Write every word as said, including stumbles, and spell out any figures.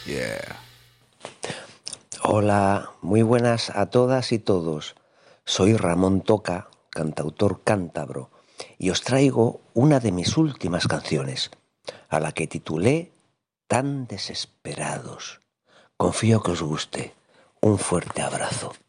Yeah. Hola, muy buenas a todas y todos. Soy Ramón Toca, cantautor cántabro, y os traigo una de mis últimas canciones, a la que titulé Tan desesperados. Confío que os guste. Un fuerte abrazo.